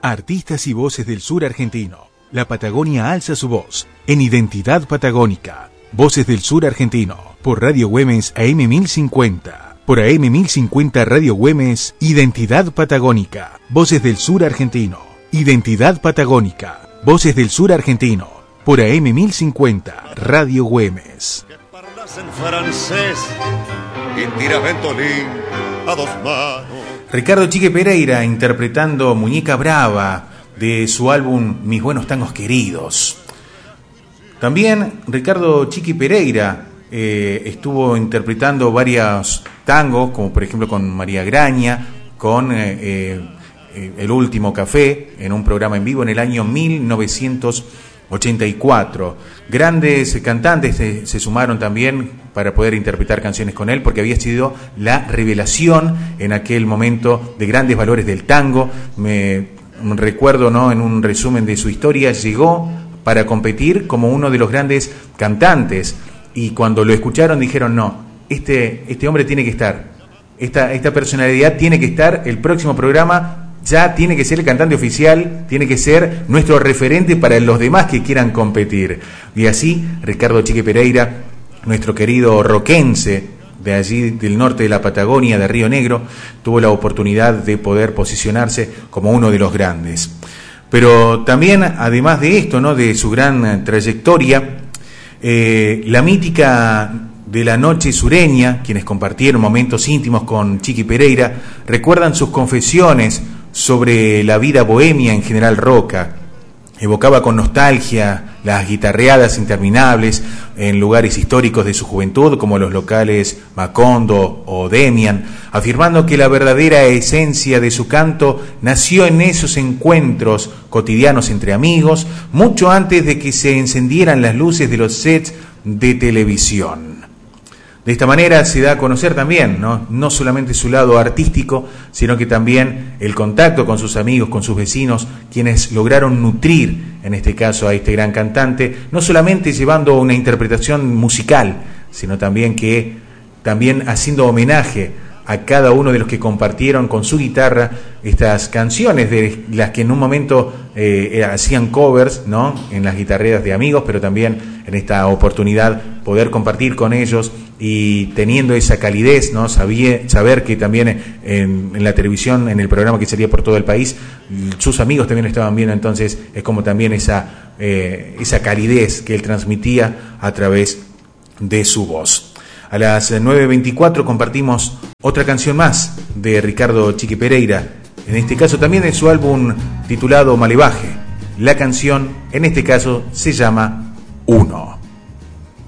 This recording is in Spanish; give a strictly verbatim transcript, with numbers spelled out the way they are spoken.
Artistas y voces del sur argentino. La Patagonia alza su voz en Identidad Patagónica. Voces del sur argentino. Por Radio Güemes A M mil cincuenta. Por A M mil cincuenta Radio Güemes, Identidad Patagónica. Voces del sur argentino. Identidad Patagónica. Voces del sur argentino. Por A M mil cincuenta Radio Güemes. Que parlas en francés y tiras ventolín a dos manos. Ricardo Chiqui Pereira interpretando Muñeca Brava de su álbum Mis Buenos Tangos Queridos. También Ricardo Chiqui Pereira eh, estuvo interpretando varios tangos, como por ejemplo con María Graña, con eh, eh, El Último Café, en un programa en vivo en el año mil novecientos ochenta y cuatro. Grandes cantantes se, se sumaron también para poder interpretar canciones con él, porque había sido la revelación en aquel momento de grandes valores del tango. Me recuerdo, ¿no?, en un resumen de su historia, llegó para competir como uno de los grandes cantantes, y cuando lo escucharon dijeron, no, este, este hombre tiene que estar, esta, esta personalidad tiene que estar, el próximo programa ya tiene que ser el cantante oficial, tiene que ser nuestro referente para los demás que quieran competir. Y así Ricardo Chiqui Pereira, nuestro querido roquense de allí del norte de la Patagonia, de Río Negro, tuvo la oportunidad de poder posicionarse como uno de los grandes. Pero también, además de esto, ¿no?, de su gran trayectoria, eh, la mítica de la noche sureña, quienes compartieron momentos íntimos con Chiqui Pereira, recuerdan sus confesiones sobre la vida bohemia en General Roca. Evocaba con nostalgia las guitarreadas interminables en lugares históricos de su juventud, como los locales Macondo o Demian, afirmando que la verdadera esencia de su canto nació en esos encuentros cotidianos entre amigos, mucho antes de que se encendieran las luces de los sets de televisión. De esta manera se da a conocer también, ¿no?, no solamente su lado artístico, sino que también el contacto con sus amigos, con sus vecinos, quienes lograron nutrir, en este caso, a este gran cantante, no solamente llevando una interpretación musical, sino también que también haciendo homenaje a cada uno de los que compartieron con su guitarra estas canciones, de las que en un momento eh, hacían covers, ¿no?, en las guitarreras de amigos, pero también en esta oportunidad poder compartir con ellos y teniendo esa calidez, ¿no?, Sabía, saber que también en, en la televisión, en el programa que salía por todo el país, sus amigos también estaban viendo, entonces es como también esa, eh, esa calidez que él transmitía a través de su voz. A las nueve veinticuatro compartimos otra canción más de Ricardo Chiqui Pereira, en este caso también de su álbum titulado Malevaje. La canción, en este caso, se llama Uno.